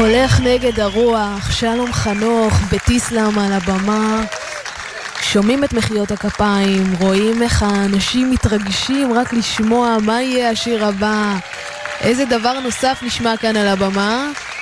הולך נגד הרוח, שלום חנוך בטיסלאם על הבמה. שומעים את מחיאות הכפיים, רואים איך האנשים מתרגשים רק לשמוע מה יהיה השיר הבא. איזה דבר נוסף נשמע כאן על הבמה?